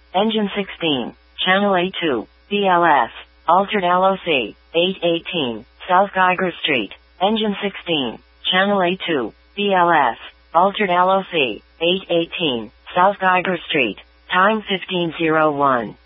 Engine 16, Channel A2, BLS, altered LOC, 818, South Geiger Street. Engine 16, Channel A2, BLS, altered LOC, 818, South Geiger Street. Time 15:01.